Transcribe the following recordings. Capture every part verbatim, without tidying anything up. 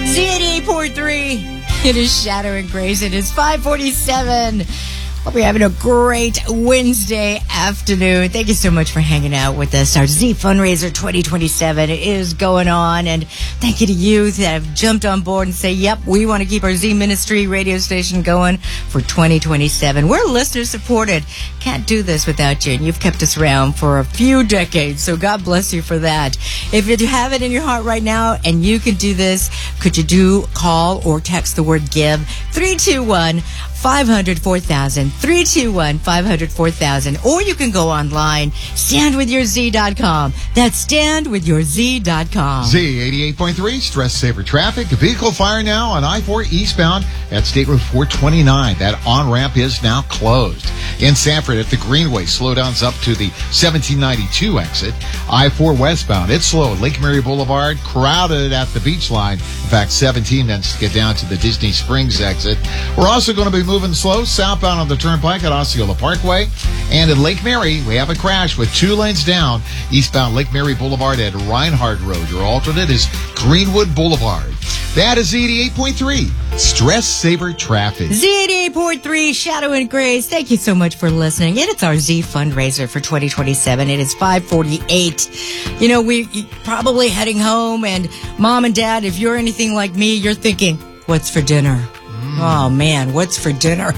Z eighty-eight point three. It is Shadow and Grace. It is five forty-seven. Hope you're having a great Wednesday afternoon. Thank you so much for hanging out with us. Our Z Fundraiser twenty twenty-seven is going on. And thank you to you that have jumped on board and say, yep, we want to keep our Z Ministry radio station going for twenty twenty-seven. We're listener supported. Can't do this without you. And you've kept us around for a few decades. So God bless you for that. If you have it in your heart right now and you can do this, could you do call or text the word give? three two one, five hundred, four thousand. three two one, five hundred, four thousand. Or you can go online, stand with your z dot com. That's stand with your z dot com. Z eighty-eight point three, stress saver traffic. A vehicle fire now on I four eastbound at State Road four twenty-nine. That on-ramp is now closed. In Sanford at the Greenway, slowdowns up to the seventeen ninety-two exit. I four westbound, it's slow. Lake Mary Boulevard, crowded at the beach line. In fact, seventeen minutes to get down to the Disney Springs exit. We're also going to be moving slow southbound on the Turnpike at Osceola Parkway. And in Lake Mary, we have a crash with two lanes down eastbound Lake Mary Boulevard at Reinhardt Road. Your alternate is Greenwood Boulevard. That is Z eighty-eight point three, stress saver traffic. Z eighty-eight point three, Shadow and Grace. Thank you so much for listening. And it's our Z Fundraiser for twenty twenty-seven. It is five forty-eight. You know, we're probably heading home, and Mom and Dad, if you're anything like me, you're thinking, what's for dinner? Oh, man, what's for dinner?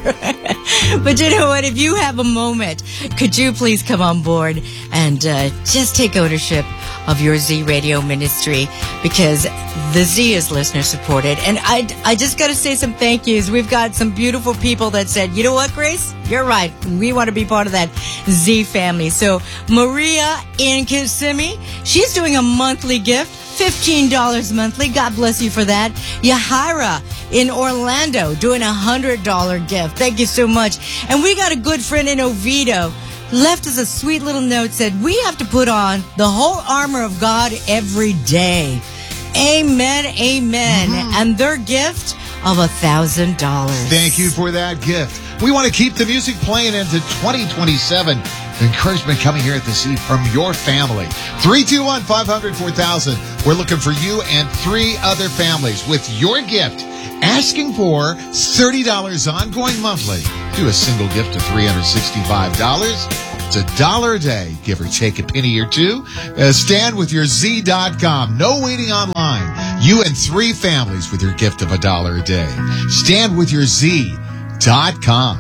But you know what? If you have a moment, could you please come on board and uh, just take ownership of your Z Radio ministry, because the Z is listener supported. And I, I just got to say some thank yous. We've got some beautiful people that said, you know what, Grace? You're right. We want to be part of that Z family. So Maria in Kissimmee, she's doing a monthly gift. fifteen dollars monthly. God bless you for that. Yahira in Orlando doing a one hundred dollars gift. Thank you so much. And we got a good friend in Oviedo. Left us a sweet little note, said, we have to put on the whole armor of God every day. Amen, amen. Mm-hmm. And their gift of a thousand dollars. Thank you for that gift. We want to keep the music playing into twenty twenty-seven. Encouragement coming here at the Z from your family. three two one, five hundred, four thousand. We're looking for you and three other families with your gift, asking for thirty dollars ongoing monthly. Do a single gift of three hundred sixty-five dollars. It's a dollar a day, give or take a penny or two. Uh, stand with your z dot com. No waiting online. You and three families with your gift of a dollar a day. Stand with your z dot com.